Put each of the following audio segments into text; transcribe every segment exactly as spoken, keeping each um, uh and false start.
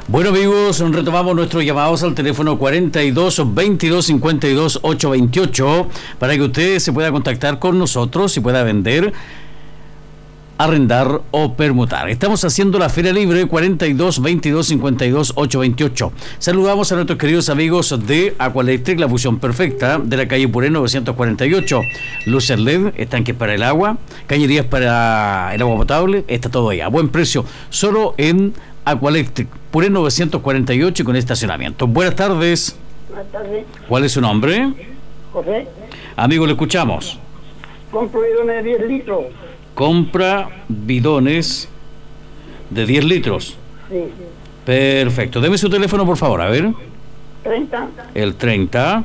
Bueno, amigos, retomamos nuestros llamados al teléfono cuarenta y dos, veintidós, cincuenta y dos, ochocientos veintiocho para que usted se pueda contactar con nosotros y pueda vender, arrendar o permutar. Estamos haciendo la Feria Libre cuarenta y dos, veintidós, cincuenta y dos, ochocientos veintiocho. Saludamos a nuestros queridos amigos de Aqualectric, la fusión perfecta, de la calle Puré novecientos cuarenta y ocho. Luces L E D, estanques para el agua, cañerías para el agua potable, está todo ahí a buen precio, solo en Aqualectric, Puré novecientos cuarenta y ocho y con estacionamiento. Buenas tardes. Buenas tardes. ¿Cuál es su nombre? José. Amigo, le escuchamos. Compro bidones de diez litros. Compra bidones de diez litros. Sí. Perfecto. Deme su teléfono, por favor, a ver. treinta. El treinta.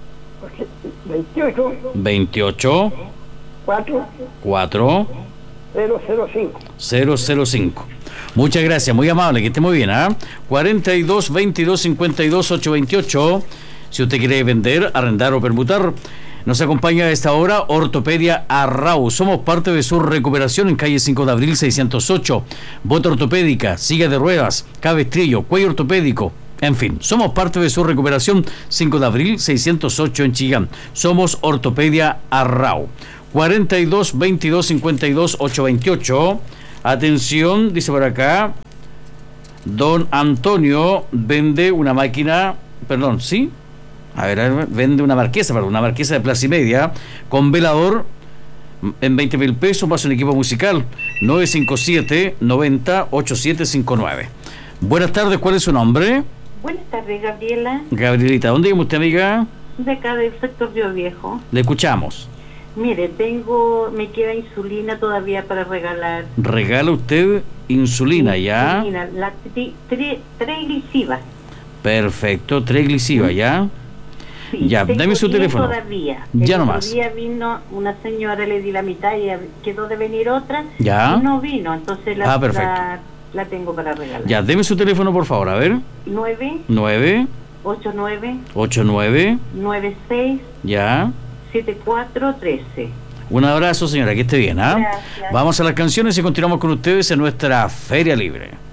veintiocho. veintiocho. cuatro. cuatro. cero cero cinco. cero cero cinco. Muchas gracias, muy amable, que esté muy bien, ¿ah? ¿eh? cuarenta y dos, veintidós, cincuenta y dos, ochocientos veintiocho. Si usted quiere vender, arrendar o permutar, nos acompaña a esta hora Ortopedia Arrau. Somos parte de su recuperación en calle cinco de abril seiscientos ocho. Bota ortopédica, silla de ruedas, cabestrillo, cuello ortopédico. En fin, somos parte de su recuperación cinco de abril seiscientos ocho en Chillán. Somos Ortopedia Arrau. cuarenta y dos, veintidós, cincuenta y dos, ochocientos veintiocho. Atención, dice por acá, don Antonio vende una máquina, perdón, ¿sí? A ver, a ver, vende una marquesa, perdón, una marquesa de plaza y media, con velador en veinte mil pesos, más un equipo musical, nueve cinco siete, noventa, ochenta y siete cincuenta y nueve. Buenas tardes, ¿cuál es su nombre? Buenas tardes, Gabriela. Gabrielita, ¿dónde vive usted, amiga? De acá del sector Río Viejo. Le escuchamos. Mire, tengo, me queda insulina todavía para regalar. Regala usted insulina, ¿ya? Insulina, la tri, tri, triglicida. Perfecto, triglicida, ¿ya? Sí, ya, dame su teléfono. Todavía. Ya El nomás. otro día vino una señora, le di la mitad y quedó de venir otra. Ya. Y no vino, entonces la, Ah, perfecto. la, la tengo para regalar. Ya, deme su teléfono, por favor, a ver. nueve, nueve, ocho nueve, ocho nueve, nueve seis, ya. siete cuatro uno tres. Un abrazo, señora, que esté bien, ¿ah? Gracias. Vamos a las canciones y continuamos con ustedes en nuestra Feria Libre.